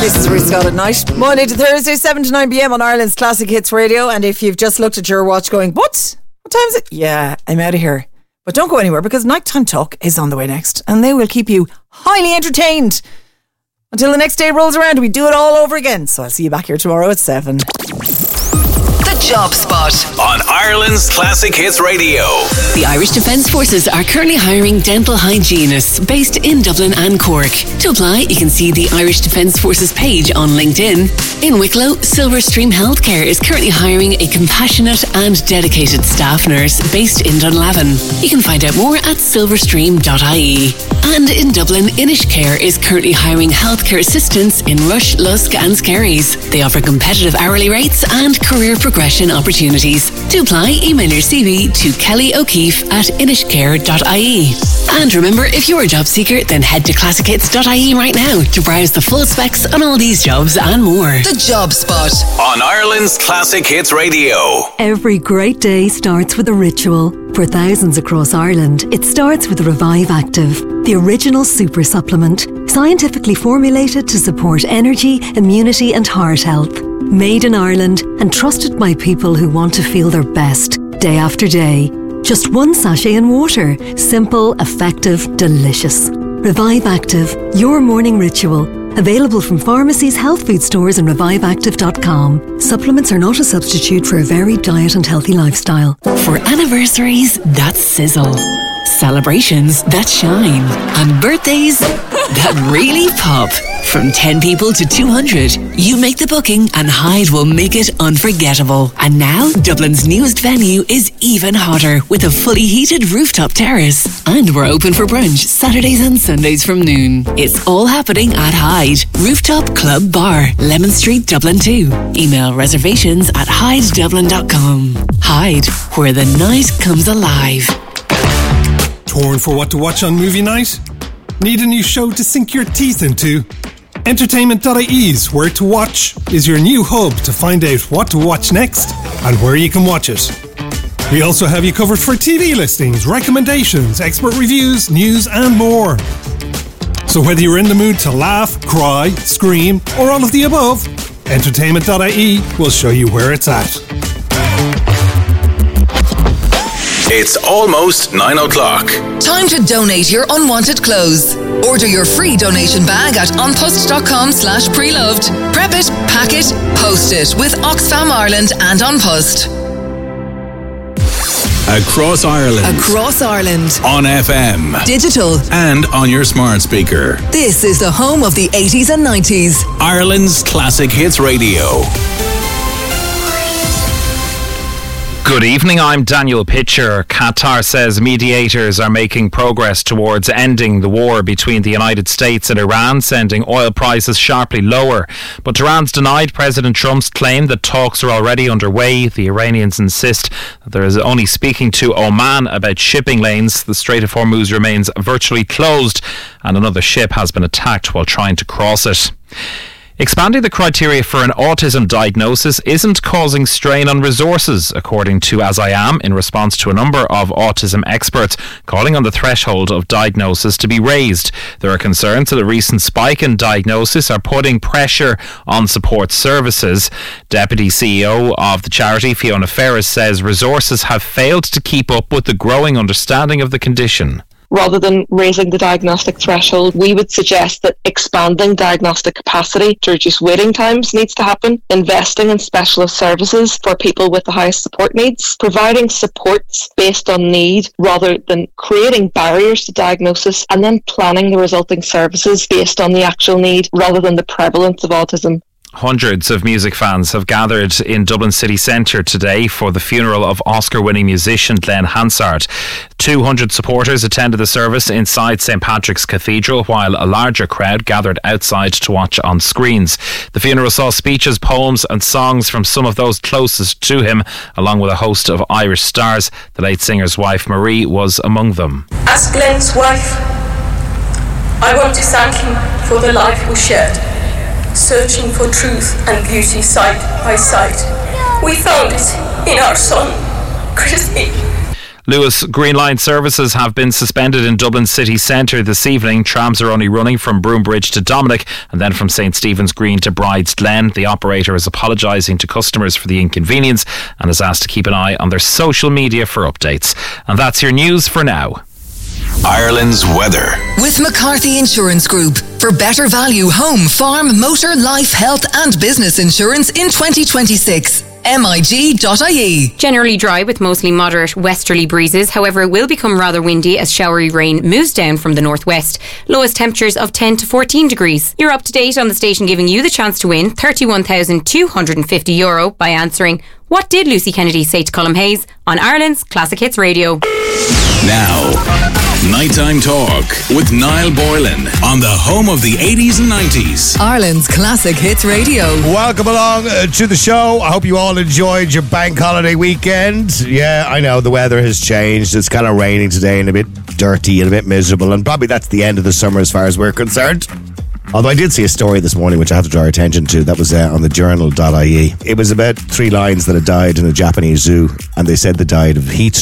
This is Ruth Scott at night, Monday to Thursday, 7 to 9 p.m. on Ireland's Classic Hits Radio. And if you've just looked at your watch going, what time is it? Yeah, I'm out of here. But don't go anywhere, because Nighttime Talk is on the way next, and they will keep you highly entertained until the next day rolls around. We do it all over again. So I'll see you back here tomorrow at 7. The Job Spot on Ireland's Classic Hits Radio. The Irish Defence Forces are currently hiring dental hygienists based in Dublin and Cork. To apply, you can see the Irish Defence Forces page on LinkedIn. In Wicklow, Silverstream Healthcare is currently hiring a compassionate and dedicated staff nurse based in Dunlavin. You can find out more at silverstream.ie. And in Dublin, Inishcare is currently hiring healthcare assistants in Rush, Lusk and Skerries. They offer competitive hourly rates and career progression opportunities. To apply, email your CV to kellyo'keefe@inishcare.ie. And remember, if you're a job seeker, then head to classichits.ie right now to browse the full specs on all these jobs and more. The Job Spot on Ireland's Classic Hits Radio. Every great day starts with a ritual. For thousands across Ireland, it starts with Revive Active, the original super supplement, scientifically formulated to support energy, immunity and heart health. Made in Ireland and trusted by people who want to feel their best day after day. Just one sachet in water. Simple, effective, delicious. Revive Active, your morning ritual. Available from pharmacies, health food stores and reviveactive.com. Supplements are not a substitute for a varied diet and healthy lifestyle. For anniversaries that sizzle, celebrations that shine, and birthdays that really pop. From 10 people to 200, you make the booking and Hyde will make it unforgettable. And now, Dublin's newest venue is even hotter with a fully heated rooftop terrace. And we're open for brunch Saturdays and Sundays from noon. It's all happening at Hyde, Rooftop Club Bar, Lemon Street, Dublin 2. Email reservations at hydedublin.com. Hyde, where the night comes alive. Torn for what to watch on movie night? Need a new show to sink your teeth into? Entertainment.ie's Where to Watch is your new hub to find out what to watch next and where you can watch it. We also have you covered for TV listings, recommendations, expert reviews, news and more. So whether you're in the mood to laugh, cry, scream or all of the above, Entertainment.ie will show you where it's at. It's almost 9 o'clock. Time to donate your unwanted clothes. Order your free donation bag at onpost.com/preloved. Prep it, pack it, post it with Oxfam Ireland and On Post. Across Ireland. Across Ireland. On FM. Digital. And on your smart speaker. This is the home of the 80s and 90s. Ireland's Classic Hits Radio. Good evening, I'm Daniel Pitcher. Qatar says mediators are making progress towards ending the war between the United States and Iran, sending oil prices sharply lower. But Iran's denied President Trump's claim that talks are already underway. The Iranians insist that there is only speaking to Oman about shipping lanes. The Strait of Hormuz remains virtually closed, and another ship has been attacked while trying to cross it. Expanding the criteria for an autism diagnosis isn't causing strain on resources, according to As I Am, in response to a number of autism experts calling on the threshold of diagnosis to be raised. There are concerns that a recent spike in diagnosis are putting pressure on support services. Deputy CEO of the charity, Fiona Ferris, says resources have failed to keep up with the growing understanding of the condition. Rather than raising the diagnostic threshold, we would suggest that expanding diagnostic capacity to reduce waiting times needs to happen, investing in specialist services for people with the highest support needs, providing supports based on need rather than creating barriers to diagnosis, and then planning the resulting services based on the actual need rather than the prevalence of autism. Hundreds of music fans have gathered in Dublin city centre today for the funeral of Oscar-winning musician Glenn Hansard. 200 supporters attended the service inside St Patrick's Cathedral, while a larger crowd gathered outside to watch on screens. The funeral saw speeches, poems and songs from some of those closest to him, along with a host of Irish stars. The late singer's wife Marie was among them. As Glenn's wife, I want to thank him for the life we shared, searching for truth and beauty side by side. We found it in our son, Christy. Luas Green Line services have been suspended in Dublin city centre this evening. Trams are only running from Broombridge to Dominic and then from St Stephen's Green to Bride's Glen. The operator is apologising to customers for the inconvenience and has asked to keep an eye on their social media for updates. And that's your news for now. Ireland's weather. With McCarthy Insurance Group. For better value home, farm, motor, life, health and business insurance in 2026. MIG.ie. Generally dry with mostly moderate westerly breezes. However, it will become rather windy as showery rain moves down from the northwest. Lowest temperatures of 10 to 14 degrees. You're up to date on the station giving you the chance to win €31,250 by answering what did Lucy Kennedy say to Colm Hayes on Ireland's Classic Hits Radio. Now, Nighttime Talk with Niall Boylan on the home of the 80s and 90s. Ireland's Classic Hits Radio. Welcome along to the show. I hope you all enjoyed your bank holiday weekend. Yeah, I know the weather has changed. It's kind of raining today and a bit dirty and a bit miserable, and probably that's the end of the summer as far as we're concerned. Although I did see a story this morning which I have to draw your attention to. That was on the journal.ie. It was about 3 lions that had died in a Japanese zoo, and they said they died of heat